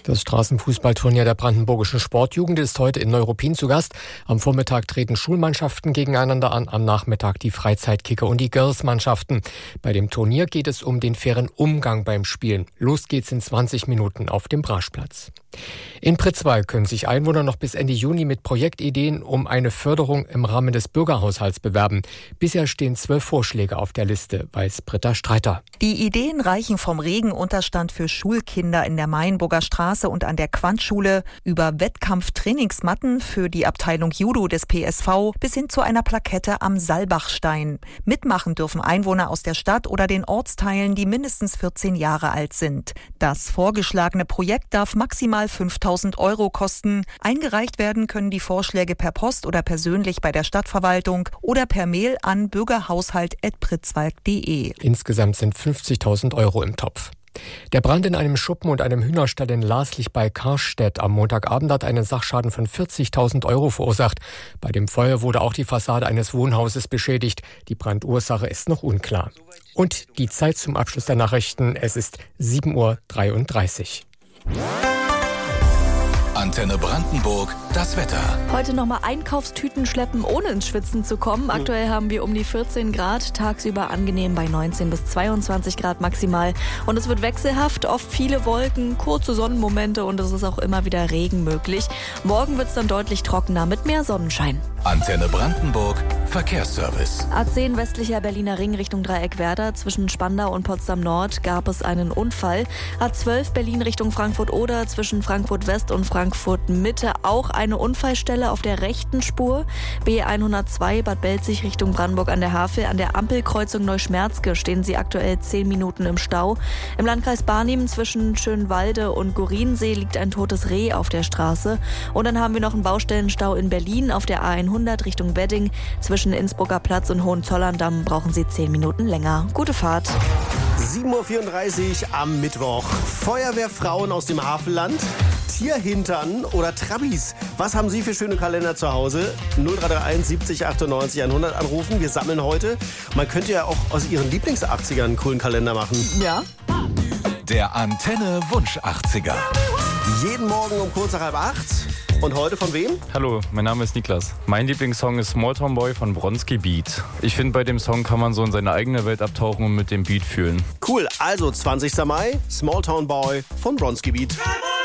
Das Straßenfußballturnier der brandenburgischen Sportjugend ist heute in Neuruppin zu Gast. Am Vormittag treten Schulmannschaften gegeneinander an, am Nachmittag die Freizeitkicker und die Girls-Mannschaften. Bei dem Turnier geht es um den fairen Umgang beim Spielen. Los geht's in 20 Minuten auf dem Braschplatz. In Pritzwalk können sich Einwohner noch bis Ende Juni mit Projektideen um eine Förderung im Rahmen des Bürgerhaushalts bewerben. Bisher stehen 12 Vorschläge auf der Liste, weiß Britta Streiter. Die Ideen reichen vom Regenunterstand für Schulkinder in der Mainburger Straße und an der Quantschule über Wettkampftrainingsmatten für die Abteilung Judo des PSV bis hin zu einer Plakette am Salbachstein. Mitmachen dürfen Einwohner aus der Stadt oder den Ortsteilen, die mindestens 14 Jahre alt sind. Das vorgeschlagene Projekt darf maximal 5.000 € kosten. Eingereicht werden können die Vorschläge per Post oder persönlich bei der Stadtverwaltung oder per Mail an bürgerhaushalt@pritzwalk.de. Insgesamt sind 50.000 € im Topf. Der Brand in einem Schuppen und einem Hühnerstall in Laslich bei Karstedt am Montagabend hat einen Sachschaden von 40.000 € verursacht. Bei dem Feuer wurde auch die Fassade eines Wohnhauses beschädigt. Die Brandursache ist noch unklar. Und die Zeit zum Abschluss der Nachrichten, es ist 7:33 Uhr. Antenne Brandenburg, das Wetter. Heute nochmal Einkaufstüten schleppen, ohne ins Schwitzen zu kommen. Aktuell haben wir um die 14 Grad, tagsüber angenehm bei 19 bis 22 Grad maximal. Und es wird wechselhaft, oft viele Wolken, kurze Sonnenmomente und es ist auch immer wieder Regen möglich. Morgen wird es dann deutlich trockener mit mehr Sonnenschein. Antenne Brandenburg, Verkehrsservice. A10 westlicher Berliner Ring Richtung Dreieck-Werder. Zwischen Spandau und Potsdam Nord gab es einen Unfall. A12 Berlin Richtung Frankfurt-Oder. Zwischen Frankfurt West und Frankfurt Mitte auch eine Unfallstelle auf der rechten Spur. B102 Bad Belzig Richtung Brandenburg an der Havel. An der Ampelkreuzung Neuschmerzke stehen sie aktuell 10 Minuten im Stau. Im Landkreis Barnim zwischen Schönwalde und Goriensee liegt ein totes Reh auf der Straße. Und dann haben wir noch einen Baustellenstau in Berlin auf der A100 Richtung Wedding. Zwischen Innsbrucker Platz und Hohenzollern-Damm brauchen Sie 10 Minuten länger. Gute Fahrt. 7:34 Uhr am Mittwoch. Feuerwehrfrauen aus dem Havelland, Tierhintern oder Trabbis. Was haben Sie für schöne Kalender zu Hause? 0331 70 98 100 anrufen. Wir sammeln heute. Man könnte ja auch aus Ihren Lieblings-80ern einen coolen Kalender machen. Ja. Der Antenne Wunsch 80er. Jeden Morgen um kurz nach 7:30. Und heute von wem? Hallo, mein Name ist Niklas. Mein Lieblingssong ist Small Town Boy von Bronski Beat. Ich finde, bei dem Song kann man so in seine eigene Welt abtauchen und mit dem Beat fühlen. Cool, also 20. Mai, Small Town Boy von Bronski Beat.